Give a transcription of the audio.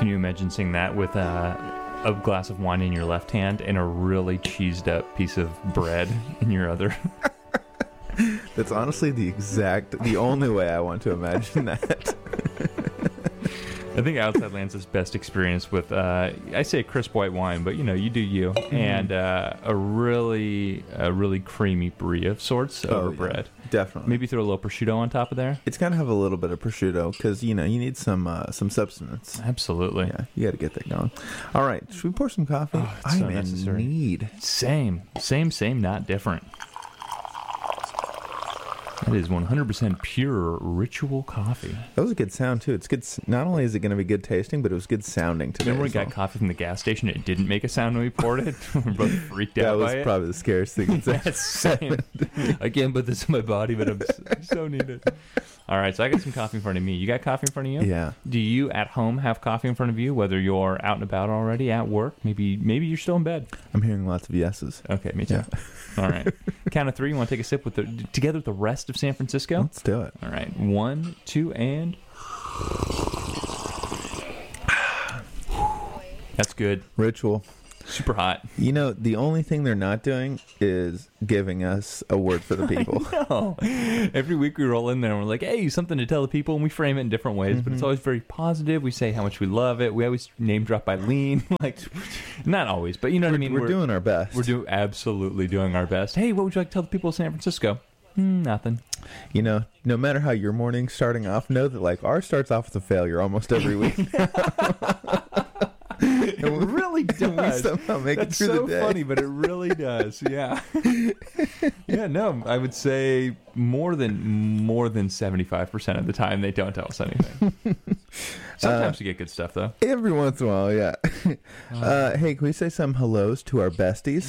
Can you imagine seeing that with a glass of wine in your left hand and a really cheesed up piece of bread in your other? That's honestly the only way I want to imagine that. I think Outside Lands' best experience with, I say crisp white wine, but you do you, and a really creamy brie of sorts over bread. Definitely. Maybe throw a little prosciutto on top of there. It's got to have a little bit of prosciutto because, you need some substance. Absolutely. Yeah, you got to get that going. All right, should we pour some coffee? Oh, it's so necessary. Need. Same, not different. That is 100% pure Ritual coffee. That was a good sound, too. It's good. Not only is it going to be good tasting, but it was good sounding today. Remember we got coffee from the gas station? It didn't make a sound when we poured it. We were both freaked out by it. That was probably the scariest thing. Same. I can't put this in my body, but I so need it. All right, so I got some coffee in front of me. You got coffee in front of you? Yeah. Do you at home have coffee in front of you, whether you're out and about already, at work? Maybe you're still in bed. I'm hearing lots of yeses. Okay, me too. Yeah. All right. Count of three. You want to take a sip together with the rest of San Francisco? Let's do it. All right. 1, 2, and... That's good. Ritual. Super hot. The only thing they're not doing is giving us a word for the people. No. Every week we roll in there and we're like, hey, something to tell the people, and we frame it in different ways, but it's always very positive. We say how much we love it. We always name drop Eileen. Not always, but you know what I mean? We're doing our best. We're absolutely doing our best. Hey, what would you like to tell the people of San Francisco? Nothing. No matter how your morning's starting off, know that ours starts off with a failure almost every week. It really does. We somehow make That's it through so the day. funny, but it really does. Yeah. Yeah. No, I would say more than 75% of the time they don't tell us anything. Sometimes you get good stuff though. Every once in a while, yeah. Hey, can we say some hellos to our besties?